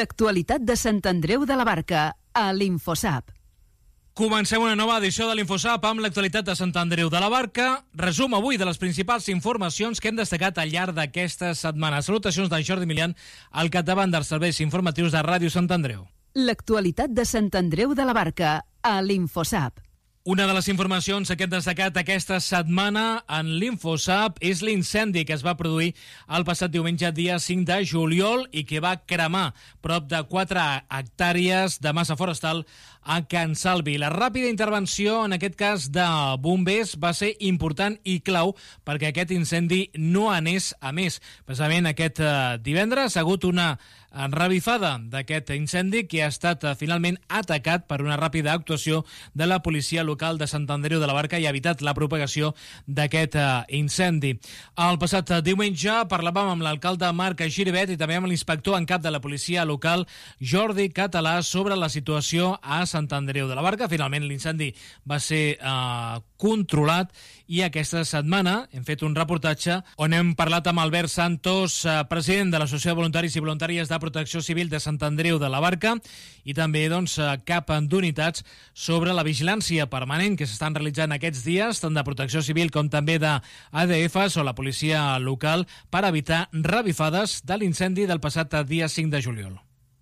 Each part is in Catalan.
L'actualitat de Sant Andreu de la Barca, a l'Infosap. Comencem una nova edició de l'Infosap amb l'actualitat de Sant Andreu de la Barca. Resum avui de les principals informacions que hem destacat al llarg d'aquesta setmana. Salutacions de Jordi Milian, al capdavant dels serveis informatius de Ràdio Sant Andreu. L'actualitat de Sant Andreu de la Barca, a l'Infosap. Una de les informacions que hem destacat aquesta setmana en l'Infosap és l'incendi que es va produir el passat diumenge, dia 5 de juliol, i que va cremar prop de 4 hectàrees de massa forestal a Can Salvi. La ràpida intervenció, en aquest cas de bombers, va ser important i clau perquè aquest incendi no anés a més. Precisament aquest divendres ha hagut una revifada d'aquest incendi que ha estat finalment atacat per una ràpida actuació de la policia local de Sant Andreu de la Barca i ha evitat la propagació d'aquest incendi. El passat diumenge parlàvem amb l'alcalde Marc Giribet i també amb l'inspector en cap de la policia local Jordi Català sobre la situació a Sant Andreu de la Barca. Finalment l'incendi va ser controlat i aquesta setmana hem fet un reportatge on hem parlat amb Albert Santos, president de l'Associació de Voluntaris i Voluntàries de Protecció Civil de Sant Andreu de la Barca, i també cap d'unitats sobre la vigilància permanent que s'estan realitzant aquests dies, tant de Protecció Civil com també d'ADFs o la policia local, per evitar revifades de l'incendi del passat dia 5 de juliol.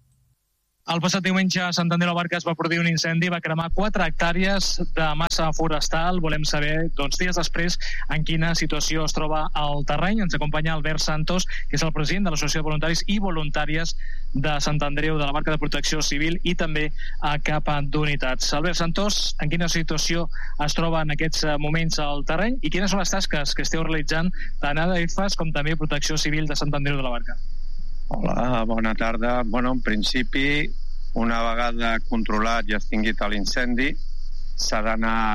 El passat diumenge a Sant Andreu de la Barca es va produir un incendi, va cremar 4 hectàrees de massa forestal. Volem saber, dies després, en quina situació es troba el terreny. Ens acompanya Albert Santos, que és el president de l'Associació de Voluntaris i Voluntàries de Sant Andreu de la Barca de Protecció Civil i també a cap d'unitats. Albert Santos, en quina situació es troba en aquests moments al terreny i quines són les tasques que esteu realitzant tant a ADFs com també a Protecció Civil de Sant Andreu de la Barca? Hola, bona tarda. En principi, una vegada controlat i extingit l'incendi, s'ha d'anar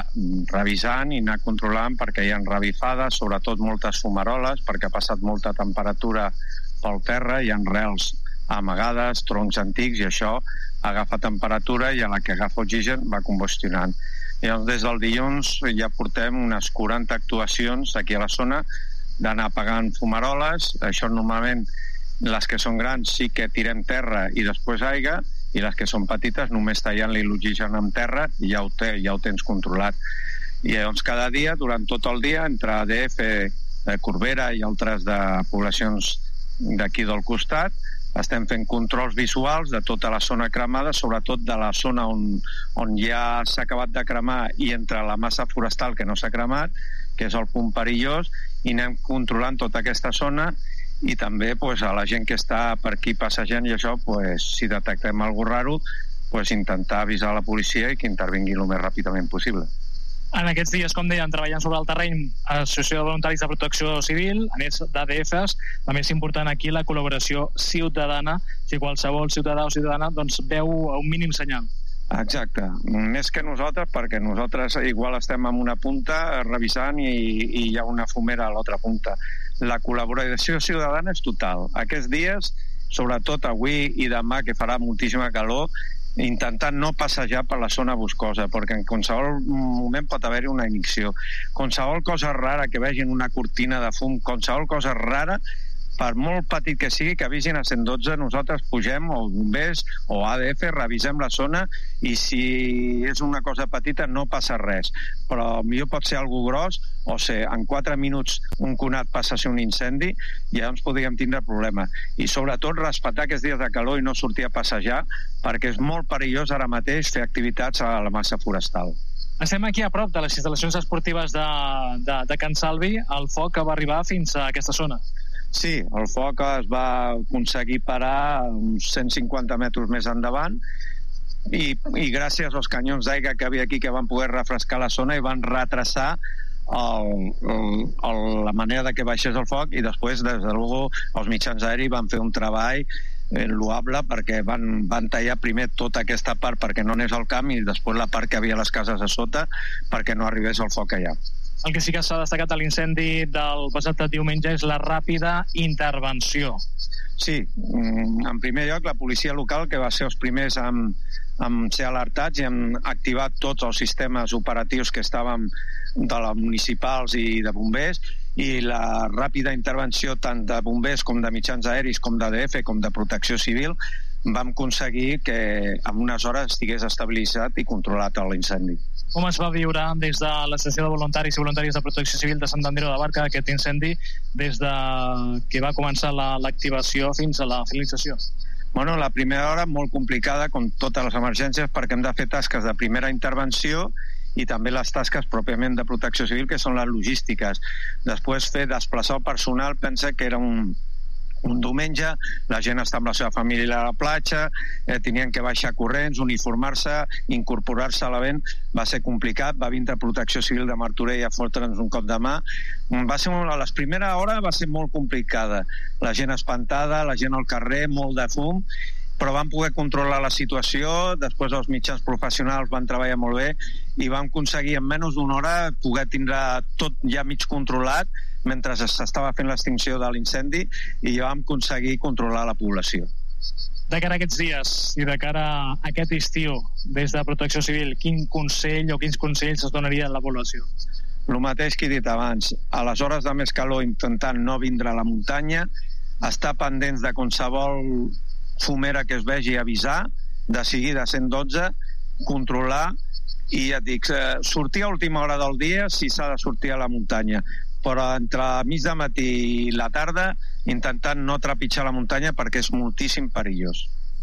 revisant i anar controlant perquè hi ha revifades, sobretot moltes fumaroles, perquè ha passat molta temperatura pel terra, hi ha rels amagades, troncs antics, i això agafa temperatura i a la que agafa oxigen va combustionant. Llavors, des del dilluns ja portem unes 40 actuacions aquí a la zona d'anar apagant fumaroles. Això normalment les que són grans sí que tirem terra i després aigua, i les que són petites només tallant-li l'oxigen amb terra i ja ho tens controlat. I llavors cada dia, durant tot el dia, entre ADF, Corbera i altres de poblacions d'aquí del costat, estem fent controls visuals de tota la zona cremada, sobretot de la zona on ja s'ha acabat de cremar i entre la massa forestal que no s'ha cremat, que és el punt perillós, i anem controlant tota aquesta zona. I també a la gent que està per aquí passejant i això, si detectem alguna cosa raro, intentar avisar la policia i que intervingui el més ràpidament possible. En aquests dies, com dèiem, treballant sobre el terreny, Associació de Voluntaris de Protecció Civil, a més d'ADFs, també és important aquí la col·laboració ciutadana, si qualsevol ciutadà o ciutadana veu un mínim senyal. Exacte, més que nosaltres, perquè nosaltres igual estem en una punta revisant i hi ha una fumera a l'altra punta. La col·laboració ciutadana és total. Aquests dies, sobretot avui i demà, que farà moltíssima calor, intentant no passejar per la zona boscosa, perquè en qualsevol moment pot haver-hi una ignició. Qualsevol cosa rara que vegin, una cortina de fum, qualsevol cosa rara, per molt petit que sigui, que avisin a 112, nosaltres pugem, o bombers, o ADF, revisem la zona, i si és una cosa petita no passa res. Però millor pot ser algo gros, o en 4 minuts un conat passa a ser un incendi, i llavors podríem tindre problema. I sobretot respectar aquests dies de calor i no sortir a passejar, perquè és molt perillós ara mateix fer activitats a la massa forestal. Estem aquí a prop de les instal·lacions esportives de Can Salvi. El foc va arribar fins a aquesta zona. Sí, el foc es va aconseguir parar uns 150 metres més endavant i gràcies als canyons d'aigua que havia aquí que van poder refrescar la zona i van retrasar la manera de que baixés el foc, i després, des de luego, els mitjans aeris van fer un treball loable perquè van tallar primer tota aquesta part perquè no anés al camp i després la part que havia a les cases a sota perquè no arribés el foc allà. El que sí que s'ha destacat a l'incendi del passat diumenge és la ràpida intervenció. Sí, en primer lloc la policia local, que va ser els primers en ser alertats i hem activat tots els sistemes operatius que estàvem de les municipals i de bombers, i la ràpida intervenció tant de bombers com de mitjans aeris, com d'ADF, com de protecció civil, vam aconseguir que en unes hores estigués estabilitzat i controlat l'incendi. Com es va viure des de l'Associació de Voluntaris i Voluntàries de Protecció Civil de Sant Andreu de la Barca aquest incendi des de que va començar l'activació fins a la finalització? Bueno, la primera hora molt complicada, com totes les emergències, perquè hem de fer tasques de primera intervenció i també les tasques pròpiament de protecció civil, que són les logístiques. Després desplaçar el personal, pensa que era un diumenge, la gent està amb la seva família a la platja, tenien que baixar corrents, uniformar-se, incorporar-se a l'event, va ser complicat, va vindre Protecció Civil de Martorell a fotre'ns un cop de mà. A la primera hora va ser molt complicada, la gent espantada, la gent al carrer, molt de fum, però vam poder controlar la situació, després els mitjans professionals van treballar molt bé i vam aconseguir en menys d'una hora poder tindre tot ja mig controlat mentre s'estava fent l'extinció de l'incendi i ja vam aconseguir controlar la població. De cara a aquests dies i de cara a aquest estiu, des de Protecció Civil, quin consell o quins consells es donarien a la població? El mateix que he dit abans, a les hores de més calor intentant no vindre a la muntanya, estar pendents de qualsevol fumera que es vegi, avisar, de seguida 112, controlar i ja et dic, sortir a última hora del dia si s'ha de sortir a la muntanya, però entre mig de matí i la tarda intentant no trepitjar la muntanya perquè és moltíssim perillós.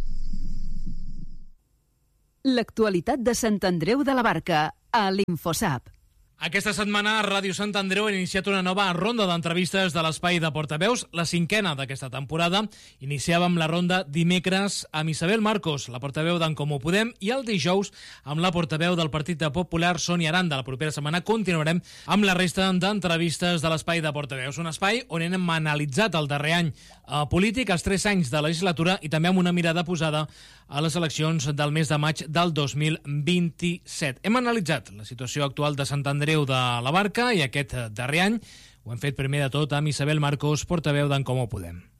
L'actualitat de Sant Andreu de la Barca a l'Infosap. Aquesta setmana Ràdio Sant Andreu ha iniciat una nova ronda d'entrevistes de l'Espai de Portaveus, la 5a d'aquesta temporada. Iniciàvem la ronda dimecres amb Isabel Marcos, la portaveu d'en Comú Podem, i el dijous amb la portaveu del Partit Popular, Sònia Aranda. La propera setmana continuarem amb la resta d'entrevistes de l'Espai de Portaveus, un espai on hem analitzat el darrer any polític, els 3 anys de legislatura i també amb una mirada posada a les eleccions del mes de maig del 2027. Hem analitzat la situació actual de Sant Andreu de la Barca i aquest darrer any ho hem fet primer de tot amb Isabel Marcos, portaveu d'en Comú Podem.